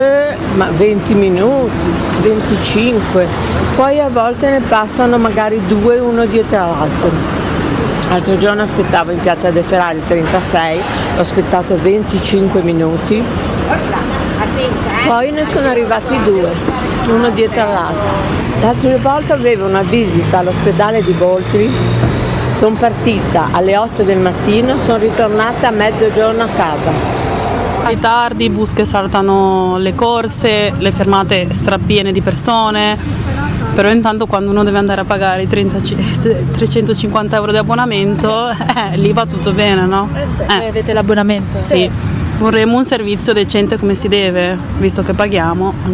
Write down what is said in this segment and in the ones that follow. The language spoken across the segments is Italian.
Ma 20 minuti, 25, poi a volte ne passano magari due uno dietro l'altro. L'altro giorno aspettavo in piazza De Ferrari il 36, ho aspettato 25 minuti, poi ne sono arrivati due, uno dietro l'altro. L'altra volta avevo una visita all'ospedale di Voltri, sono partita alle 8 del mattino, sono ritornata a mezzogiorno a casa. Ritardi, bus che saltano le corse, le fermate strapiene di persone, però intanto quando uno deve andare a pagare i 350 euro di abbonamento, lì va tutto bene, no? Voi avete l'abbonamento? Sì, vorremmo un servizio decente come si deve, visto che paghiamo.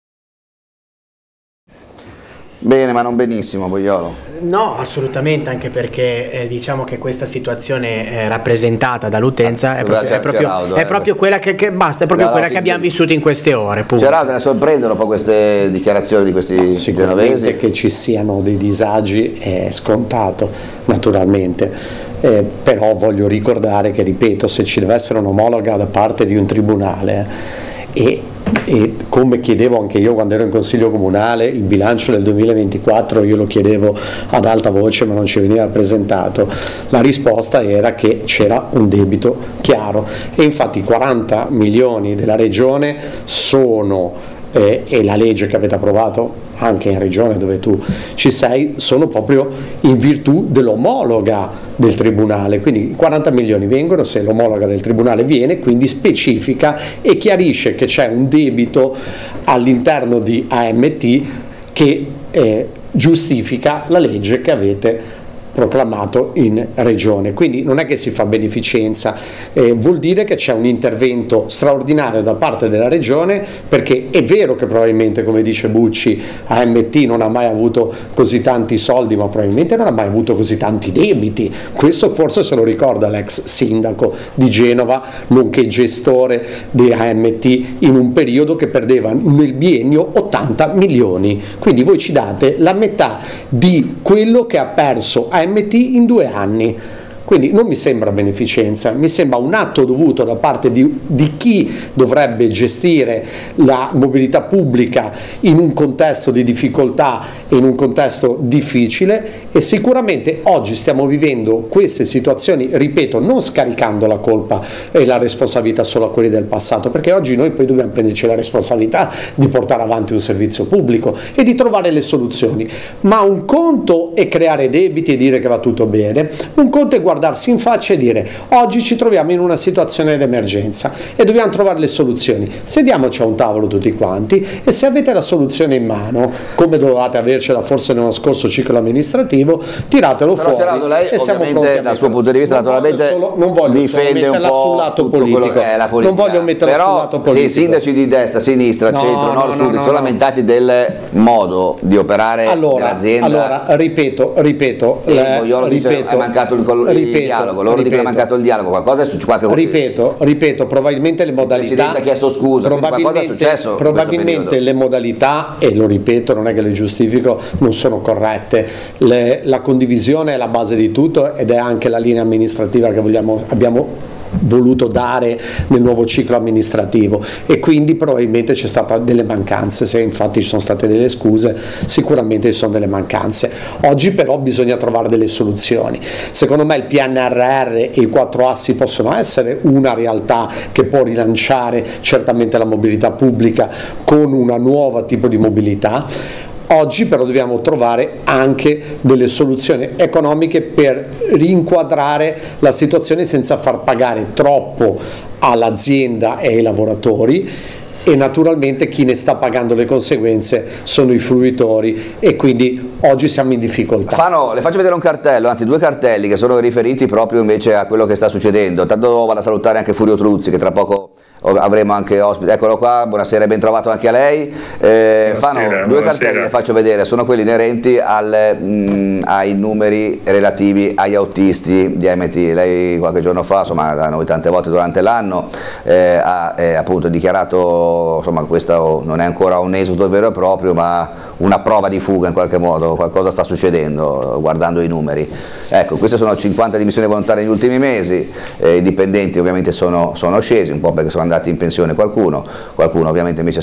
Bene, ma non benissimo, Boiolo. No, assolutamente, anche perché diciamo che questa situazione rappresentata dall'utenza è proprio quella che basta, è proprio quella che abbiamo vissuto in queste ore. Gerardo, ne sorprendono un po' queste dichiarazioni di questi genovesi? Che ci siano dei disagi è scontato, naturalmente. Però voglio ricordare che, ripeto, se ci deve essere un'omologa da parte di un tribunale e come chiedevo anche io quando ero in consiglio comunale, il bilancio del 2024 io lo chiedevo ad alta voce ma non ci veniva presentato, la risposta era che c'era un debito chiaro e infatti 40 milioni della regione sono e la legge che avete approvato anche in regione dove tu ci sei sono proprio in virtù dell'omologa del tribunale, quindi 40 milioni vengono se l'omologa del tribunale viene, quindi specifica e chiarisce che c'è un debito all'interno di AMT che giustifica la legge che avete proclamato in regione, quindi non è che si fa beneficenza, vuol dire che c'è un intervento straordinario da parte della regione, perché è vero che probabilmente, come dice Bucci, AMT non ha mai avuto così tanti soldi, ma probabilmente non ha mai avuto così tanti debiti, questo forse se lo ricorda l'ex sindaco di Genova, nonché gestore di AMT in un periodo che perdeva nel biennio 80 milioni, quindi voi ci date la metà di quello che ha perso AMT in 2 anni. Quindi non mi sembra beneficenza, mi sembra un atto dovuto da parte di chi dovrebbe gestire la mobilità pubblica in un contesto di difficoltà e in un contesto difficile, e sicuramente oggi stiamo vivendo queste situazioni, ripeto, non scaricando la colpa e la responsabilità solo a quelli del passato, perché oggi noi poi dobbiamo prenderci la responsabilità di portare avanti un servizio pubblico e di trovare le soluzioni, ma un conto è creare debiti e dire che va tutto bene, un conto è guardarsi in faccia e dire oggi ci troviamo in una situazione d'emergenza e dobbiamo trovare le soluzioni, sediamoci a un tavolo tutti quanti e se avete la soluzione in mano, come dovevate avercela forse nello scorso ciclo amministrativo, tiratelo però fuori. Gerardo, lei ovviamente dal suo punto di vista naturalmente difende un po' tutto quello che è la politica, non voglio metterla sul lato però politico. se i sindaci di destra, sinistra, centro, nord, sud sono lamentati del modo di operare dell'azienda. Allora, ripeto, Boiolo dice è mancato il dialogo, loro dicono è mancato il dialogo, qualcosa è successo. Ripeto, probabilmente le modalità. Il Presidente ha chiesto scusa, qualcosa è successo. Probabilmente le modalità, e lo ripeto, non è che le giustifico, non sono corrette. La condivisione è la base di tutto ed è anche la linea amministrativa che abbiamo voluto dare nel nuovo ciclo amministrativo, e quindi probabilmente c'è stata delle mancanze, se infatti ci sono state delle scuse sicuramente ci sono delle mancanze. Oggi però bisogna trovare delle soluzioni. Secondo me il PNRR e i 4 assi possono essere una realtà che può rilanciare certamente la mobilità pubblica con una nuova tipo di mobilità. Oggi però dobbiamo trovare anche delle soluzioni economiche per rinquadrare la situazione senza far pagare troppo all'azienda e ai lavoratori, e naturalmente chi ne sta pagando le conseguenze sono i fruitori, e quindi oggi siamo in difficoltà. Le faccio vedere un cartello, anzi 2 cartelli che sono riferiti proprio invece a quello che sta succedendo. Tanto vado a salutare anche Furio Truzzi, che tra poco avremo anche ospite. Eccolo qua, buonasera, ben trovato anche a lei. Buonasera, 2 cartelli le faccio vedere, sono quelli inerenti ai numeri relativi agli autisti di AMT. Lei qualche giorno fa, insomma, da noi tante volte durante l'anno, ha appunto dichiarato, insomma, questo non è ancora un esodo vero e proprio, ma una prova di fuga in qualche modo, qualcosa sta succedendo guardando i numeri. Ecco, queste sono 50 dimissioni volontarie negli ultimi mesi, i dipendenti ovviamente sono scesi un po' perché sono andati in pensione qualcuno ovviamente invece